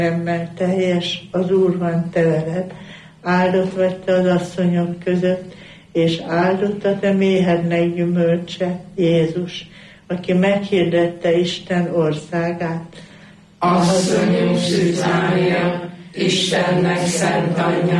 Nemmel teljes, az Úr van te veled, áldott vagy te az asszonyok között, és áldott a te méhednek gyümölcse, Jézus, aki meghirdette Isten országát. Asszonyom Szűz Mária, Istennek szent anyja,